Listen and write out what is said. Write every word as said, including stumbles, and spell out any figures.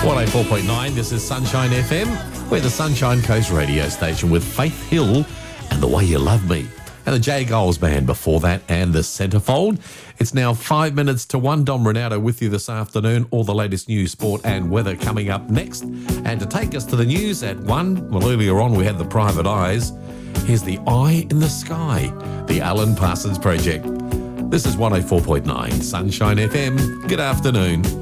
one oh four point nine, this is Sunshine F M. We're the Sunshine Coast radio station with Faith Hill and The Way You Love Me. And the J. Goals Band before that, and the Centrefold. It's now five minutes to one. Dom Ronaldo with you this afternoon. All the latest news, sport and weather coming up next. And to take us to the news at one, well, earlier on we had the private eyes. Here's the Eye in the Sky, the Alan Parsons Project. This is one oh four point nine Sunshine F M. Good afternoon.